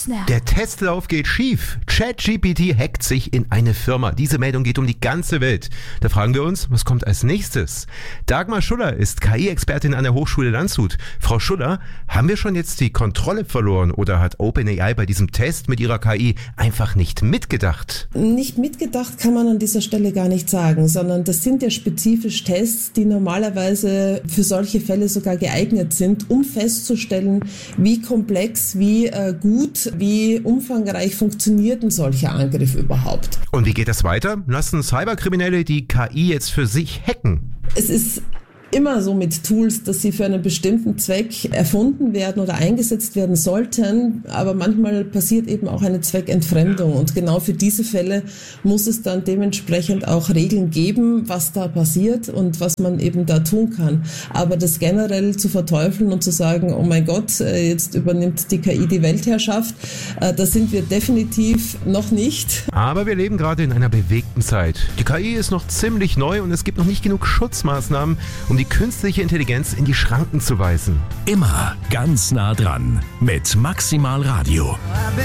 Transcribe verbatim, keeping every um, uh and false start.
Der Testlauf geht schief. ChatGPT hackt sich in eine Firma. Diese Meldung geht um die ganze Welt. Da fragen wir uns, was kommt als nächstes? Dagmar Schuller ist K I-Expertin an der Hochschule Landshut. Frau Schuller, haben wir schon jetzt die Kontrolle verloren oder hat OpenAI bei diesem Test mit ihrer K I einfach nicht mitgedacht? Nicht mitgedacht kann man an dieser Stelle gar nicht sagen, sondern das sind ja spezifisch Tests, die normalerweise für solche Fälle sogar geeignet sind, um festzustellen, wie komplex, wie äh, gut, wie umfangreich funktioniert ein solcher Angriff überhaupt. Und wie geht das weiter? Lassen Cyberkriminelle die K I jetzt für sich hacken? Es ist immer so mit Tools, dass sie für einen bestimmten Zweck erfunden werden oder eingesetzt werden sollten, aber manchmal passiert eben auch eine Zweckentfremdung und genau für diese Fälle muss es dann dementsprechend auch Regeln geben, was da passiert und was man eben da tun kann. Aber das generell zu verteufeln und zu sagen, oh mein Gott, jetzt übernimmt die K I die Weltherrschaft, da sind wir definitiv noch nicht. Aber wir leben gerade in einer bewegten Zeit. Die K I ist noch ziemlich neu und es gibt noch nicht genug Schutzmaßnahmen, um die künstliche Intelligenz in die Schranken zu weisen. Immer ganz nah dran mit Maximal Radio.